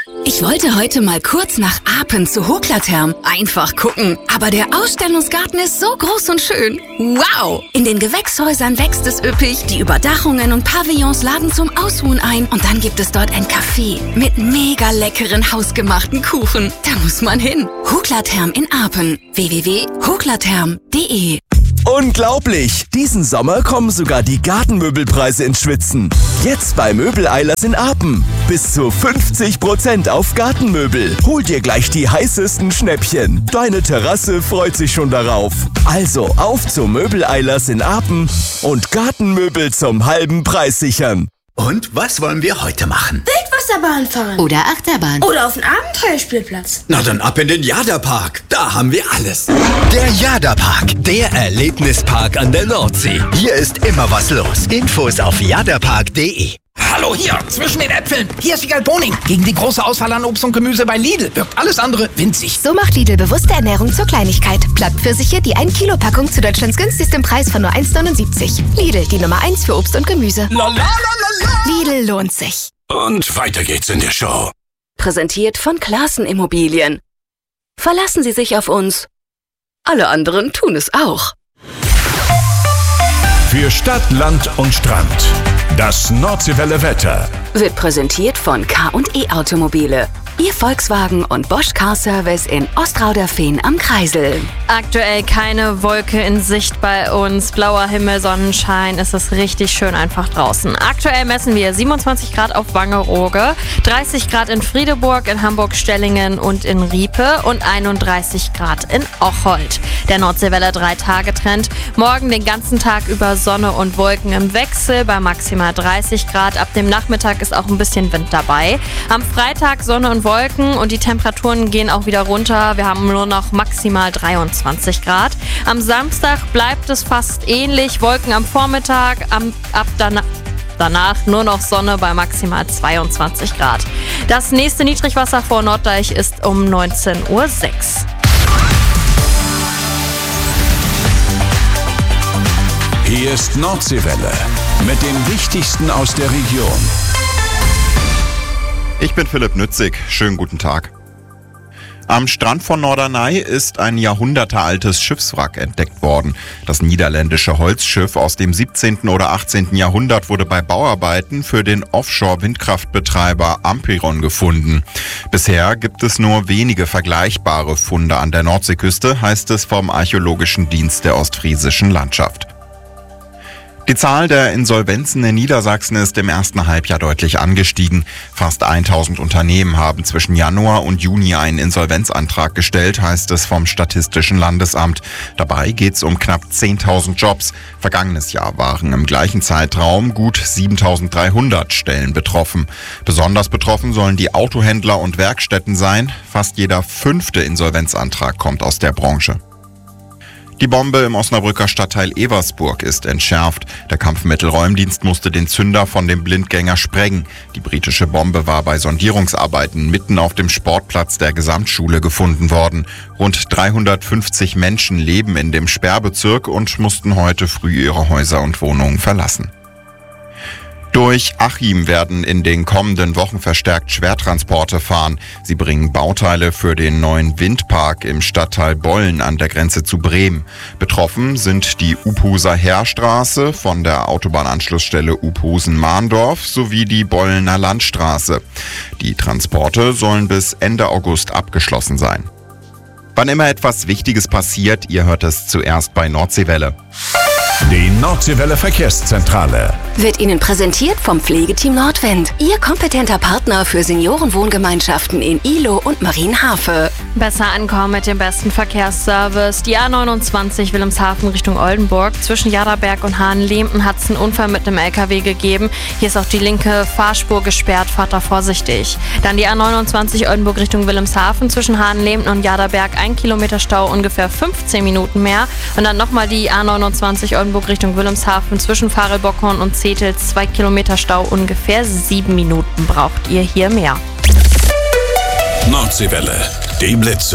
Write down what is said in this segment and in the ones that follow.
Ich wollte heute mal kurz nach Apen zu Hoklatherm. Einfach gucken. Aber der Ausstellungsgarten ist so groß und schön. Wow! In den Gewächshäusern wächst es üppig, die Überdachungen und Pavillons laden zum Ausruhen ein. Und dann gibt es dort ein Café mit mega leckeren hausgemachten Kuchen. Da muss man hin. Hoklatherm in Apen. www.hoklatherm.de. Unglaublich! Diesen Sommer kommen sogar die Gartenmöbelpreise ins Schwitzen. Jetzt bei Möbel-Eilers in Apen. Bis zu 50% auf Gartenmöbel. Hol dir gleich die heißesten Schnäppchen. Deine Terrasse freut sich schon darauf. Also auf zu Möbel-Eilers in Apen und Gartenmöbel zum halben Preis sichern. Und was wollen wir heute machen? Wildwasserbahn fahren. Oder Achterbahn. Oder auf den Abenteuerspielplatz. Na dann ab in den Jada-Park. Da haben wir alles. Der Jada-Park, der Erlebnispark an der Nordsee. Hier ist immer was los. Infos auf jadapark.de. Hallo hier, zwischen den Äpfeln. Hier ist Wiegald Boning. Gegen die große Auswahl an Obst und Gemüse bei Lidl wirkt alles andere winzig. So macht Lidl bewusste Ernährung zur Kleinigkeit. Plattpfirsiche, die 1 Kilo Packung zu Deutschlands günstigstem Preis von nur 1,79. Lidl, die Nummer 1 für Obst und Gemüse. Lidl lohnt sich. Und weiter geht's in der Show. Präsentiert von Classen Immobilien. Verlassen Sie sich auf uns. Alle anderen tun es auch. Für Stadt, Land und Strand. Das Nordseewelle Wetter Wird präsentiert von K&E Automobile. Ihr Volkswagen und Bosch Car Service in Ostrauderfehn am Kreisel. Aktuell keine Wolke in Sicht bei uns. Blauer Himmel, Sonnenschein. Es ist richtig schön einfach draußen. Aktuell messen wir 27 Grad auf Wangerooge, 30 Grad in Friedeburg, in Hamburg-Stellingen und in Riepe und 31 Grad in Ocholt. Der Nordseewelle 3-Tage-Trend. Morgen den ganzen Tag über Sonne und Wolken im Wechsel bei maximal 30 Grad. Ab dem Nachmittag ist auch ein bisschen Wind dabei. Am Freitag Sonne und Wolken und die Temperaturen gehen auch wieder runter. Wir haben nur noch maximal 23 Grad. Am Samstag bleibt es fast ähnlich. Wolken am Vormittag, danach nur noch Sonne bei maximal 22 Grad. Das nächste Niedrigwasser vor Norddeich ist um 19:06 Uhr. Hier ist Nordseewelle mit dem Wichtigsten aus der Region. Ich bin Philipp Nützig. Schönen guten Tag. Am Strand von Norderney ist ein jahrhundertealtes Schiffswrack entdeckt worden. Das niederländische Holzschiff aus dem 17. oder 18. Jahrhundert wurde bei Bauarbeiten für den Offshore-Windkraftbetreiber Ampiron gefunden. Bisher gibt es nur wenige vergleichbare Funde an der Nordseeküste, heißt es vom Archäologischen Dienst der Ostfriesischen Landschaft. Die Zahl der Insolvenzen in Niedersachsen ist im ersten Halbjahr deutlich angestiegen. Fast 1000 Unternehmen haben zwischen Januar und Juni einen Insolvenzantrag gestellt, heißt es vom Statistischen Landesamt. Dabei geht es um knapp 10.000 Jobs. Vergangenes Jahr waren im gleichen Zeitraum gut 7.300 Stellen betroffen. Besonders betroffen sollen die Autohändler und Werkstätten sein. Fast jeder 5. Insolvenzantrag kommt aus der Branche. Die Bombe im Osnabrücker Stadtteil Eversburg ist entschärft. Der Kampfmittelräumdienst musste den Zünder von dem Blindgänger sprengen. Die britische Bombe war bei Sondierungsarbeiten mitten auf dem Sportplatz der Gesamtschule gefunden worden. Rund 350 Menschen leben in dem Sperrbezirk und mussten heute früh ihre Häuser und Wohnungen verlassen. Durch Achim werden in den kommenden Wochen verstärkt Schwertransporte fahren. Sie bringen Bauteile für den neuen Windpark im Stadtteil Bollen an der Grenze zu Bremen. Betroffen sind die Uphuser Heerstraße von der Autobahnanschlussstelle Uphusen-Mahndorf sowie die Bollener Landstraße. Die Transporte sollen bis Ende August abgeschlossen sein. Wann immer etwas Wichtiges passiert, ihr hört es zuerst bei Nordseewelle. Die Nordseewelle Verkehrszentrale Wird Ihnen präsentiert vom Pflegeteam Nordwind. Ihr kompetenter Partner für Seniorenwohngemeinschaften in Ihlow und Marienhafe. Besser ankommen mit dem besten Verkehrsservice. Die A29 Wilhelmshaven Richtung Oldenburg. Zwischen Jaderberg und Hahnlehmten hat es einen Unfall mit einem LKW gegeben. Hier ist auch die linke Fahrspur gesperrt. Fahrt da vorsichtig. Dann die A29 Oldenburg Richtung Wilhelmshaven. Zwischen Hahnlehmten und Jaderberg 1 Kilometer Stau, ungefähr 15 Minuten mehr. Und dann nochmal die A29 Oldenburg Richtung Wilhelmshaven. Zwischen Farel-Bockhorn und Zetels 2 Kilometer Stau, ungefähr 7 Minuten braucht ihr hier mehr. Nordseewelle, die Blitze.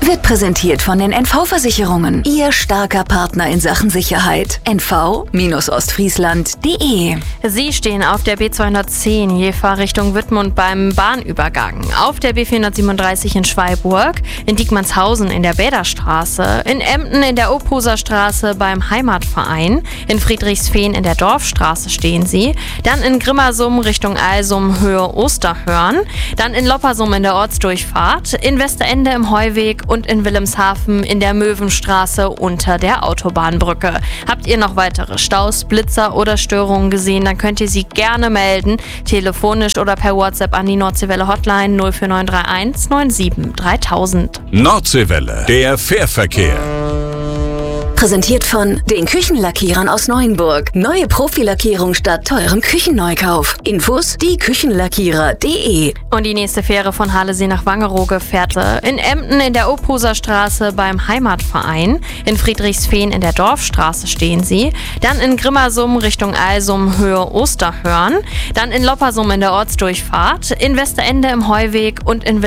wird präsentiert von den NV-Versicherungen. Ihr starker Partner in Sachen Sicherheit. NV-Ostfriesland.de. Sie stehen auf der B210 Jever Richtung Wittmund beim Bahnübergang. Auf der B437 in Schweiburg, in Diekmannshausen in der Bäderstraße, in Emden in der Ophuser Straße beim Heimatverein, in Friedrichsfehn in der Dorfstraße stehen Sie, dann in Grimmersum Richtung Alsum Höhe Osterhörn, dann in Loppersum in der Ortsdurchfahrt, in Westerende im Heuweg und in Wilhelmshaven in der Möwenstraße unter der Autobahnbrücke. Habt ihr noch weitere Staus, Blitzer oder Störungen gesehen, dann könnt ihr sie gerne melden, telefonisch oder per WhatsApp an die Nordseewelle Hotline 04931 97 3000. Nordseewelle, der Fährverkehr. Präsentiert von den Küchenlackierern aus Neuenburg. Neue Profilackierung statt teurem Küchenneukauf. Infos dieküchenlackierer.de. Und die nächste Fähre von Halesee nach Wangerooge fährt in Emden in der Ophuser Straße beim Heimatverein, in Friedrichsfehn in der Dorfstraße stehen Sie, dann in Grimmersum Richtung Alsum Höhe Osterhörn, dann in Loppersum in der Ortsdurchfahrt, in Westerende im Heuweg und in